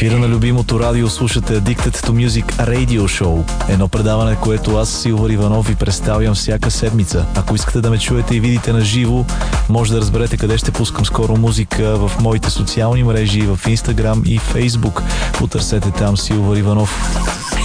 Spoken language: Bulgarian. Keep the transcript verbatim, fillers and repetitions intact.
ефира на любимото радио слушате Addicted to Music Radio Show. Едно предаване, което аз, Силвър Иванов, ви представям всяка седмица. Ако искате да ме чуете и видите на живо, може да разберете къде ще пускам скоро музика в моите социални мрежи, в Instagram и Facebook. Потърсете там Силвър Иванов.